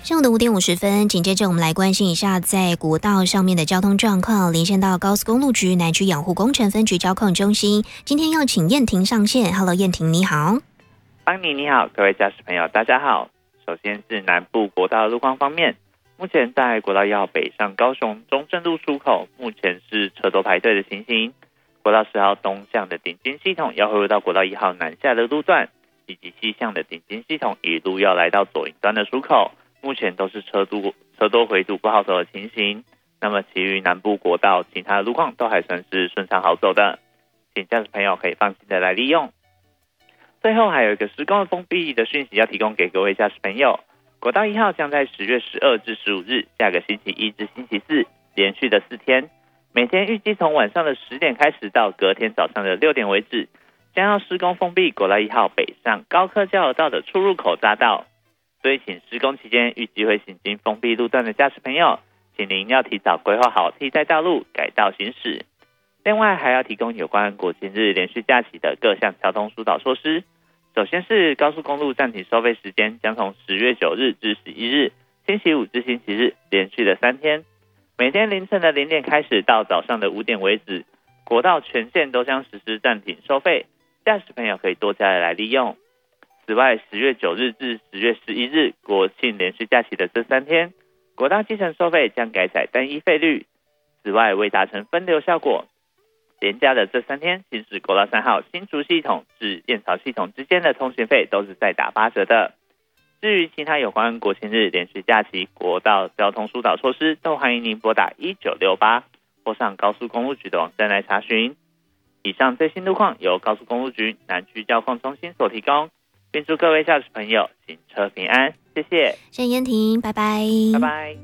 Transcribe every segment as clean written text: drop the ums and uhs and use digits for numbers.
上午的5点50分，紧接着我们来关心一下在国道上面的交通状况，连线到高速公路局南区养护工程分局交控中心。今天要请燕婷上线。Hello， 燕婷你好。 邦尼你好，各位驾驶朋友大家好。首先是南部国道的路况方面，目前在国道1号北上高雄中正路出口，目前是车多排队的情形。国道10号东向的顶尖系统要汇入到国道1号南下的路段，以及西向的顶尖系统一路要来到左营端的出口，目前都是车多回堵不好走的情形。那么其余南部国道其他的路况都还算是顺畅好走的，请驾驶朋友可以放心的来利用。最后还有一个施工的封闭的讯息要提供给各位驾驶朋友，国道1号将在10月12至15日，下个星期一至星期四，连续的4天，每天预计从晚上的10点开始到隔天早上的6点为止，将要施工封闭国道1号北上高科交流道的出入口匝道。所以请施工期间预计会行经封闭路段的驾驶朋友，请您要提早规划好替代道路改道行驶。另外还要提供有关国庆日连续假期的各项交通疏导措施。首先是高速公路暂停收费时间将从10月9日至11日，星期五至星期日连续的3天，每天凌晨的0点开始到早上的5点为止，国道全线都将实施暂停收费，驾驶朋友可以多加的来利用。此外10月9日至10月11日国庆连续假期的这3天，国道计程收费将改采单一费率。此外为达成分流效果，连假的这3天，行驶国道3号新竹系统至燕巢系统之间的通行费都是再打8折的。至于其他有关国庆日连续假期国道交通疏导措施，都欢迎您拨打1968或上高速公路局的网站来查询。以上最新路况由高速公路局南区交控中心所提供，并祝各位驾驶朋友行车平安，谢谢。 谢谢燕婷，拜拜。 拜拜。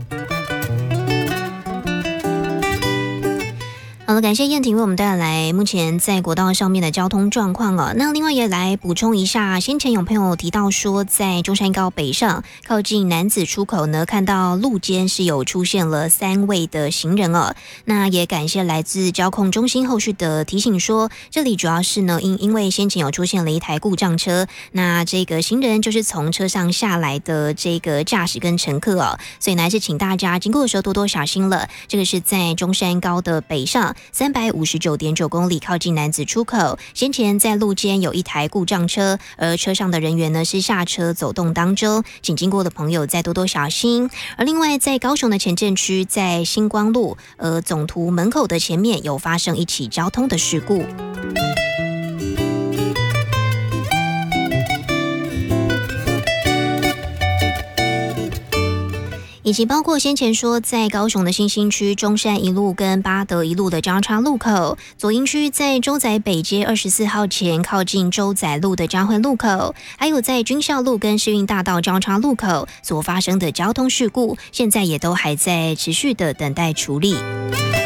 好了，感谢燕婷为我们带来目前在国道上面的交通状况哦。那另外也来补充一下，先前有朋友提到说，在中山高北上靠近楠梓出口呢，看到路肩是有出现了3位的行人哦。那也感谢来自交控中心后续的提醒说，这里主要是呢因为先前有出现了一台故障车，那这个行人就是从车上下来的这个驾驶跟乘客哦，所以呢还是请大家经过的时候多多小心了。这个是在中山高的北上359.9公里靠近楠梓出口，先前在路肩有一台故障车，而车上的人员呢是下车走动当中，请经过的朋友再多多小心。而另外在高雄的前镇区，在星光路总图门口的前面有发生一起交通的事故。以及包括先前说在高雄的新兴区中山一路跟八德一路的交叉路口，左营区在洲仔北街24号前靠近洲仔路的嘉惠路口，还有在军校路跟世运大道交叉路口所发生的交通事故，现在也都还在持续的等待处理。